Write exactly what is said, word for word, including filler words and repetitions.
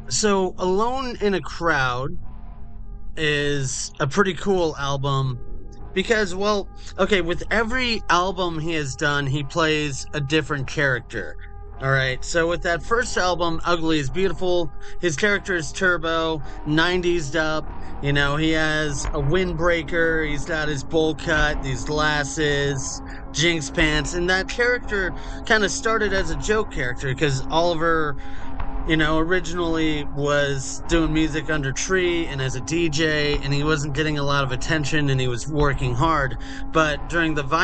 So, Alone in a Crowd is a pretty cool album because, well, okay, with every album he has done, he plays a different character. All right, so with that first album, Ugly is Beautiful, his character is Turbo, nineties up. You know, he has a windbreaker, he's got his bowl cut, these glasses, Jinx pants, and that character kind of started as a joke character because Oliver, you know, originally was doing music under Tree and as a D J, and he wasn't getting a lot of attention and he was working hard. But during the